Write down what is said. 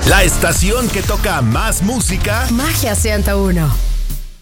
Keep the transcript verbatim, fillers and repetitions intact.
La estación que toca más música. Magia ciento uno.